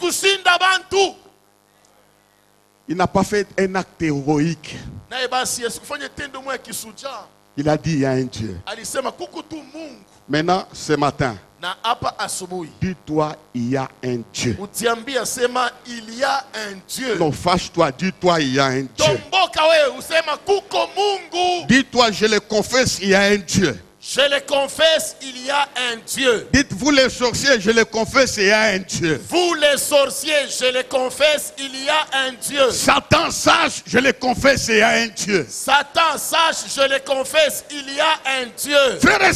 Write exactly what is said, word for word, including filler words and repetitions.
kushinda bantu. Il n'a pas fait un acte héroïque. Naye basi Yesu kufanya tendo moja kisuja. Il a dit il y a un Dieu. Alisema kuko tu Mungu. Maintenant, ce matin, Na hapa asubuhi. dis-toi il y a un Dieu. Utiambia sema il y a un Dieu. Non, fâche-toi, dis-toi il y a un Dieu. Tomboka wewe usema kuko Mungu. Dis-toi je le confesse, il y a un Dieu. Je le confesse, il y a un Dieu. Dites-vous les sorciers, je le confesse, il y a un Dieu. Vous les sorciers, je le confesse, il y a un Dieu. Satan sache, je le confesse, il y a un Dieu. Satan sache, je le confesse, il y a un Dieu. Frères et